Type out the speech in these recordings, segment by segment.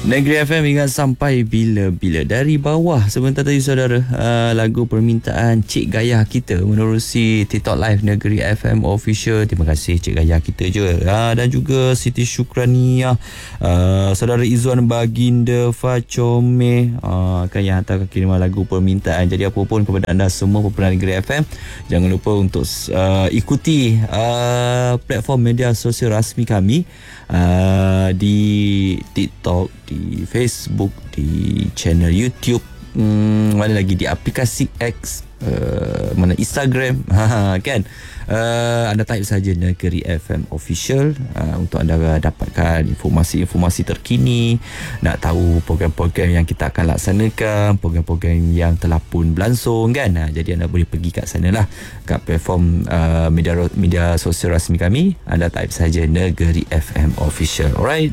Negeri FM ingat sampai bila-bila. Dari bawah sebentar tadi saudara, lagu permintaan Cik Gayah kita menerusi TikTok Live Negeri FM Official. Terima kasih Cik Gayah kita je. Dan juga Siti Syukrania, saudara Izzuan Baginda Facome, kan yang hantarkan kiriman lagu permintaan. Jadi apapun kepada anda semua pendengar Negeri FM, jangan lupa untuk ikuti platform media sosial rasmi kami, di TikTok, di Facebook, di channel YouTube, mana lagi, di aplikasi X, mana Instagram, kan. Anda type saja Negeri FM Official untuk anda dapatkan informasi-informasi terkini, nak tahu program-program yang kita akan laksanakan, program-program yang telah pun berlangsung, kan. Jadi anda boleh pergi kat sana lah, kat platform media sosial rasmi kami. Anda type saja Negeri FM Official. Alright.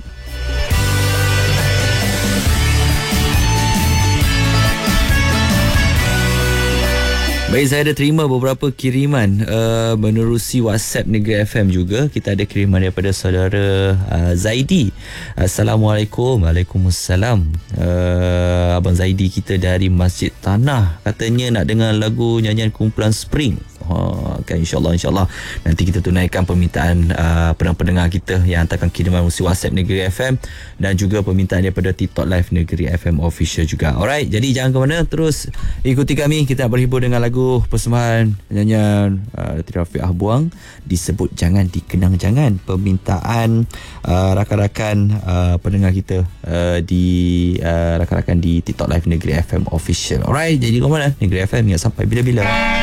Baik, saya ada terima beberapa kiriman menerusi WhatsApp Negeri FM juga. Kita ada kiriman daripada saudara Zaidi. Assalamualaikum. Waalaikumsalam. Abang Zaidi kita dari Masjid Tanah, katanya nak dengar lagu nyanyian kumpulan Spring. Kan, insyaAllah nanti kita tunaikan permintaan pendengar kita yang hantarkan kiriman melalui WhatsApp Negeri FM, dan juga permintaan daripada TikTok Live Negeri FM Official juga. Alright, jadi jangan ke mana, terus ikuti kami. Kita nak berhibur dengan lagu persembahan nyanyian Rafiq Ahbuang, disebut Jangan Dikenang Jangan, permintaan rakan-rakan pendengar kita di rakan-rakan di TikTok Live Negeri FM Official. Alright, jadi ke mana, Negeri FM ingat sampai bila-bila.